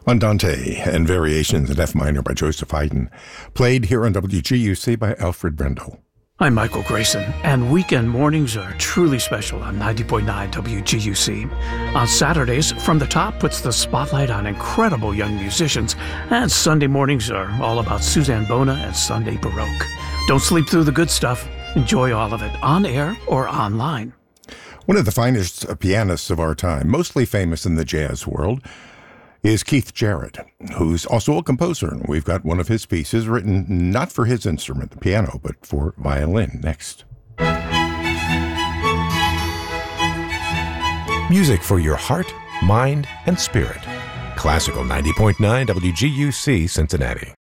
Andante and Variations in F minor by Joseph Haydn, played here on WGUC by Alfred Brendel. I'm Michael Grayson, and weekend mornings are truly special on 90.9 WGUC. On Saturdays, From the Top puts the spotlight on incredible young musicians, and Sunday mornings are all about Suzanne Bona and Sunday Baroque. Don't sleep through the good stuff. Enjoy all of it, on air or online. One of the finest pianists of our time, mostly famous in the jazz world, is Keith Jarrett, who's also a composer. We've got one of his pieces written not for his instrument, the piano, but for violin, next. Music for your heart, mind, and spirit. Classical 90.9 WGUC Cincinnati.